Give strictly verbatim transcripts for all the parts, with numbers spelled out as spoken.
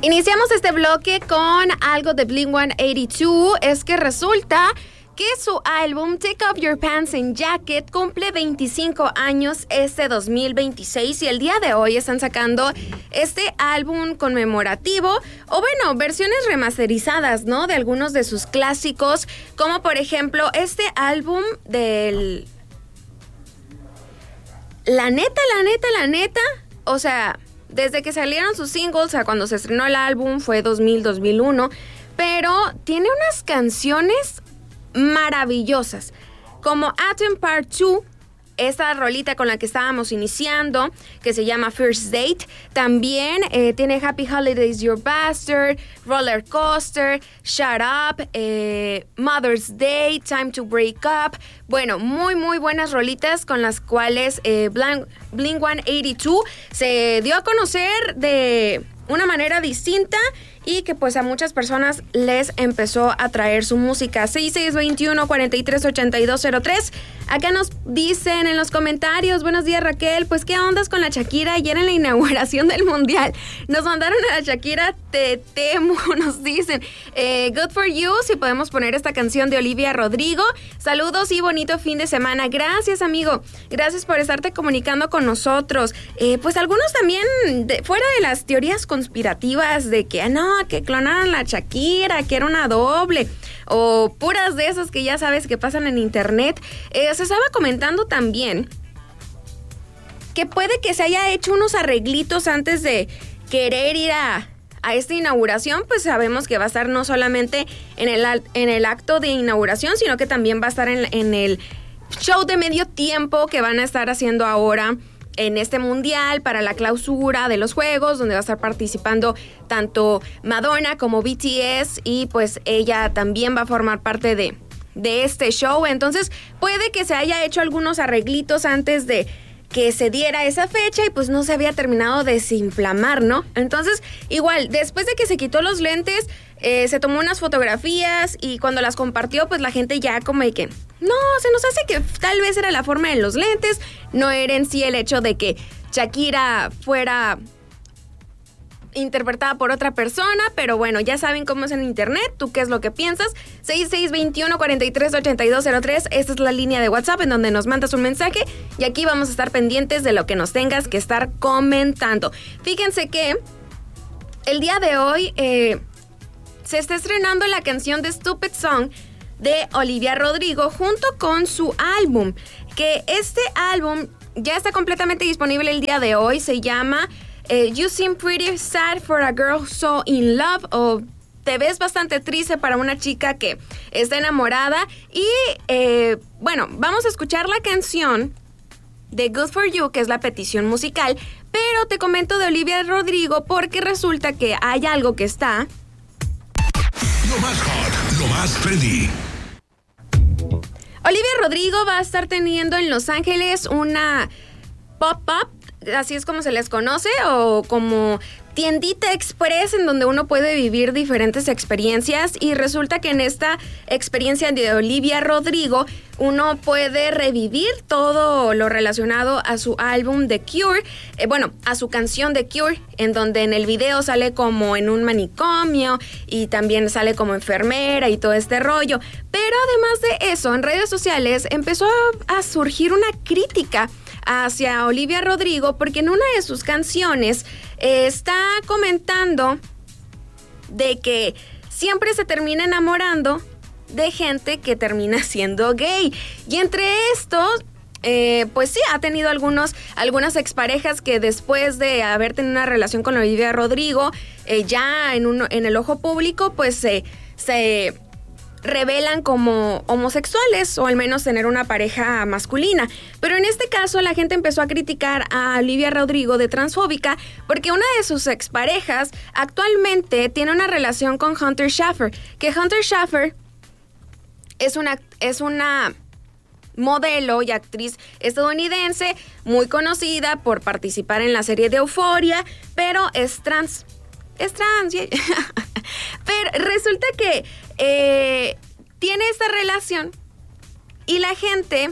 Iniciamos este bloque con algo de Blink ciento ochenta y dos. Es que resulta que su álbum Take Off Your Pants and Jacket cumple veinticinco años este dos mil veintiséis y el día de hoy están sacando este álbum conmemorativo o bueno, versiones remasterizadas, ¿no? De algunos de sus clásicos, como por ejemplo este álbum del... La neta, la neta, la neta, o sea... Desde que salieron sus singles a cuando se estrenó el álbum fue dos mil, dos mil uno, pero tiene unas canciones maravillosas, como Atom Part dos, esa rolita con la que estábamos iniciando, que se llama First Date. También eh, tiene Happy Holidays, Your Bastard, Roller Coaster, Shut Up, eh, Mother's Day, Time to Break Up. Bueno, muy, muy buenas rolitas con las cuales eh, Blink ciento ochenta y dos se dio a conocer de una manera distinta y que pues a muchas personas les empezó a traer su música. seis seis dos uno, cuatro tres ocho dos cero tres. Acá nos dicen en los comentarios, buenos días Raquel, pues qué ondas con la Shakira ayer en la inauguración del Mundial. Nos mandaron a la Shakira, te temo, nos dicen. Eh, Good for You, si podemos poner esta canción de Olivia Rodrigo. Saludos y bonito fin de semana. Gracias amigo, gracias por estarte comunicando con nosotros. Eh, pues algunos también, de, fuera de las teorías conspirativas de que, no, que clonaron la Shakira, que era una doble, o puras de esas que ya sabes que pasan en internet, eh, se estaba comentando también que puede que se haya hecho unos arreglitos antes de querer ir a, a esta inauguración. Pues sabemos que va a estar no solamente en el, en el acto de inauguración, sino que también va a estar en, en el show de medio tiempo que van a estar haciendo ahora en este mundial para la clausura de los juegos, donde va a estar participando tanto Madonna como B T S y pues ella también va a formar parte de, de este show. Entonces puede que se haya hecho algunos arreglitos antes de que se diera esa fecha y pues no se había terminado de desinflamar, ¿no? Entonces, igual, después de que se quitó los lentes, eh, se tomó unas fotografías y cuando las compartió, pues la gente ya como de que, no, se nos hace que tal vez era la forma de los lentes, no era en sí el hecho de que Shakira fuera interpretada por otra persona, pero bueno, ya saben cómo es en internet. ¿Tú qué es lo que piensas? seis seis dos uno, cuatro tres ocho dos cero tres. Esta es la línea de WhatsApp en donde nos mandas un mensaje y aquí vamos a estar pendientes de lo que nos tengas que estar comentando. Fíjense que el día de hoy eh, se está estrenando la canción de Stupid Song de Olivia Rodrigo junto con su álbum, que este álbum ya está completamente disponible el día de hoy. Se llama Eh, You Seem Pretty Sad for a Girl So In Love, o te ves bastante triste para una chica que está enamorada. Y eh, bueno, vamos a escuchar la canción de Good for You, que es la petición musical, pero te comento de Olivia Rodrigo porque resulta que hay algo que está... Lo más hot, lo más trendy. Olivia Rodrigo va a estar teniendo en Los Ángeles una pop-up, así es como se les conoce, o como tiendita express en donde uno puede vivir diferentes experiencias. Y resulta que en esta experiencia de Olivia Rodrigo uno puede revivir todo lo relacionado a su álbum The Cure, eh, bueno, a su canción The Cure, en donde en el video sale como en un manicomio y también sale como enfermera y todo este rollo. Pero además de eso, en redes sociales empezó a, a surgir una crítica hacia Olivia Rodrigo porque en una de sus canciones eh, está comentando de que siempre se termina enamorando de gente que termina siendo gay. Y entre estos, eh, pues sí, ha tenido algunos, algunas exparejas que después de haber tenido una relación con Olivia Rodrigo, eh, ya en, un, en el ojo público, pues se... se revelan como homosexuales o al menos tener una pareja masculina. Pero en este caso la gente empezó a criticar a Olivia Rodrigo de transfóbica porque una de sus exparejas actualmente tiene una relación con Hunter Schafer, que Hunter Schafer es una, es una modelo y actriz estadounidense muy conocida por participar en la serie de Euphoria, pero es trans. Es trans. Pero resulta que eh, tiene esta relación y la gente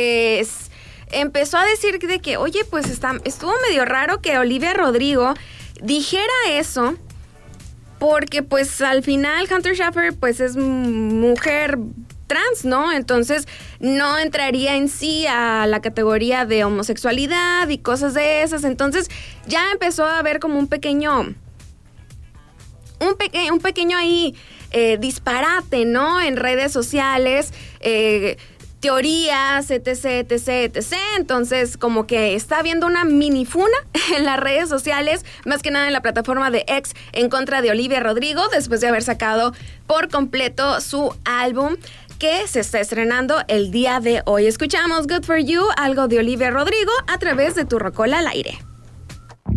pues empezó a decir de que, oye, pues está, estuvo medio raro que Olivia Rodrigo dijera eso porque pues al final Hunter Schafer pues es mujer trans, ¿no? Entonces no entraría en sí a la categoría de homosexualidad y cosas de esas. Entonces ya empezó a haber como un pequeño, un, peque, un pequeño ahí eh, disparate, ¿no? En redes sociales, eh, teorías, etc, etc, etc. Entonces, como que está habiendo una mini funa en las redes sociales, más que nada en la plataforma de X, en contra de Olivia Rodrigo, después de haber sacado por completo su álbum, que se está estrenando el día de hoy. Escuchamos Good For You, algo de Olivia Rodrigo, a través de Tu Rocola al Aire.